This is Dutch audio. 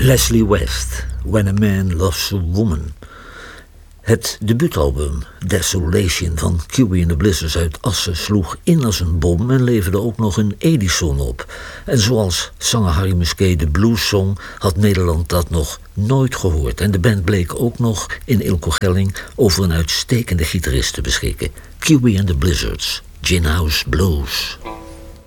Leslie West, When a Man Loves a Woman. Het debuutalbum Desolation van Kiwi and the Blizzards uit Assen sloeg in als een bom en leverde ook nog een Edison op. En zoals zanger Harry Musquet de bluessong had Nederland dat nog nooit gehoord. En de band bleek ook nog in Ilko Gelling over een uitstekende gitarist te beschikken. Kiwi and the Blizzards, Gin House Blues.